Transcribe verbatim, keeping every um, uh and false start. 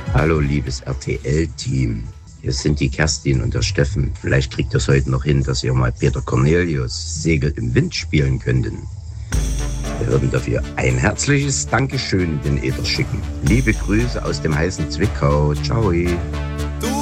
Hallo, liebes R T L-Team. Hier sind die Kerstin und der Steffen. Vielleicht kriegt ihr es heute noch hin, dass ihr mal Peter Cornelius Segel im Wind spielen könnten. Wir würden dafür ein herzliches Dankeschön in den Äther schicken. Liebe Grüße aus dem heißen Zwickau. Ciao.